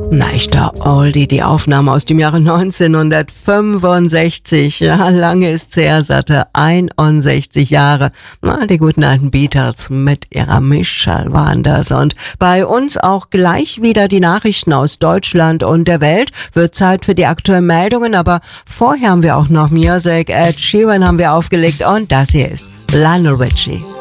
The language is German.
Na, echter Oldie, die Aufnahme aus dem Jahre 1965. Ja, lange ist's her, satte 61 Jahre. Na, die guten alten Beatles mit ihrer Michelle waren das. Und bei uns auch gleich wieder die Nachrichten aus Deutschland und der Welt. Wird Zeit für die aktuellen Meldungen, aber vorher haben wir auch noch Music. Ed Sheeran haben wir aufgelegt und das hier ist Lionel Richie.